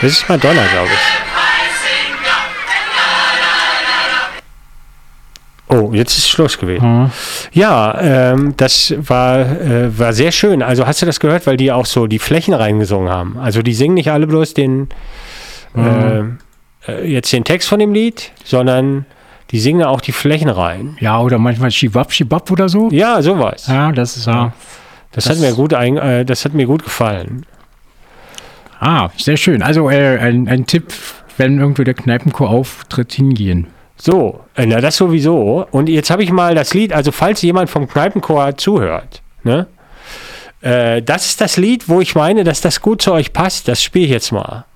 Das ist Madonna, glaube ich. Oh, jetzt ist Schluss gewesen. Ja, das war sehr schön. Also hast du das gehört, weil die auch so die Flächen reingesungen haben. Also die singen nicht alle bloß jetzt den Text von dem Lied, sondern die singen auch die Flächen rein. Ja, oder manchmal Schibab oder so. Ja, sowas. Ja, das ist Das hat mir gut gefallen. Sehr schön. Also ein Tipp, wenn irgendwie der Kneipenchor auftritt, hingehen. So, das sowieso. Und jetzt habe ich mal das Lied, also falls jemand vom Kneipenchor zuhört, ne? Das ist das Lied, wo ich meine, dass das gut zu euch passt. Das spiele ich jetzt mal.